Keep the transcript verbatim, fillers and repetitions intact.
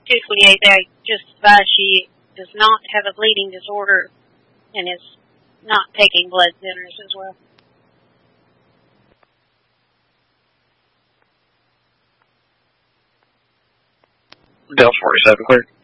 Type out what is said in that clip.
two twenty-eight, they just advise she does not have a bleeding disorder and is not taking blood thinners as well. Del forty-seven, clear.